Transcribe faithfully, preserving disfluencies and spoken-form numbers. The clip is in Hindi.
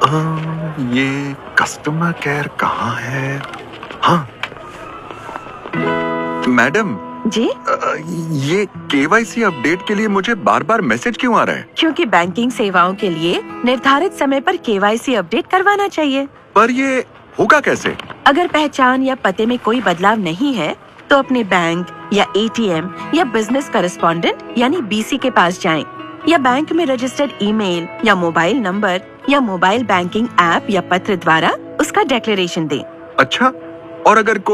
अ, ये कस्टमर केयर कहाँ है? हाँ, मैडम जी, अ, ये केवाईसी अपडेट के लिए मुझे बार बार मैसेज क्यों आ रहा है? क्योंकि बैंकिंग सेवाओं के लिए निर्धारित समय पर केवाईसी अपडेट करवाना चाहिए। पर ये होगा कैसे? अगर पहचान या पते में कोई बदलाव नहीं है, तो अपने बैंक या एटीएम या बिजनेस करेस्पॉन्डेंट यानी बीसी के पास जाएं, या बैंक में रजिस्टर्ड ईमेल या मोबाइल नंबर या मोबाइल बैंकिंग ऐप या पत्र द्वारा उसका डिक्लेरेशन दें। अच्छा, और अगर